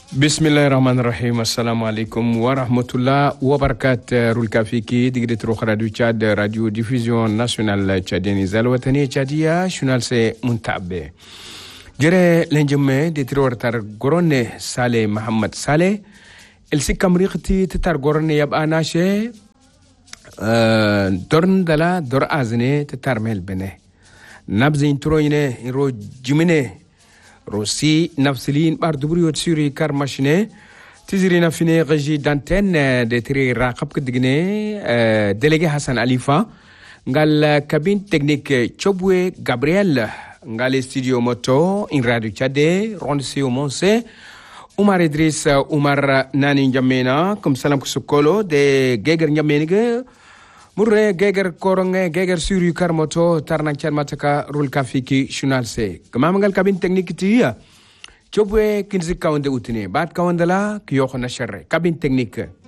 Bismillahirrahmanirrahim. Assalamu alaikum wa rahmatullah wa barakat. Rulka fiki digri trox radio Tchad, radio diffusion nationale tchadienne zalwatani tchadia journal se muntabe. Jere lenjemme de tar gorone Saleh Mohammed Saleh el sikamriqti tar gorone yab anashe dorn dala dor azne tar mel bene. Nabzin troine ro jimine Rossi nafsilin bar dubriot suri kar machine tiziri nafine régie d'antenne de tri raqab kdigné délégué Hassan Alifa ngal cabine technique Chobwe Gabriel ngal studio moto in radio Tchadé ronde au Monse Oumar Idriss Oumar nani njamena comme salam kusukolo de geger njamenige murre geger koronge geger suri karmoto tarnan chan mataka rul kafiki journal se kama mangal cabine technique tiya chobwe kinzi kawnde utine bat kawandala kiyo khona sharre cabine technique